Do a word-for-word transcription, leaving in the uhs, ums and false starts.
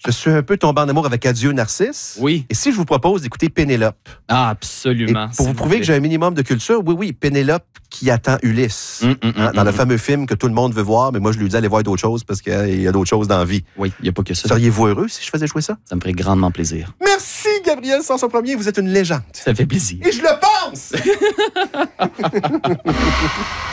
Je suis un peu tombé en amour avec Adieu Narcisse. Oui. Et si je vous propose d'écouter Pénélope? Ah, absolument. Et pour vous prouver que j'ai un minimum de culture, oui, oui, Pénélope qui attend Ulysse. Mm, mm, Hein, mm, dans mm, le fameux film que tout le monde veut voir, mais moi, je lui dis d'aller voir d'autres choses parce qu'il y a d'autres choses dans la vie. Oui, il n'y a pas que ça. Seriez-vous heureux si je faisais jouer ça? Ça me ferait grandement plaisir. Merci, Gabriel Sanson Premier. Vous êtes une légende. Ça fait plaisir. Et je le pense!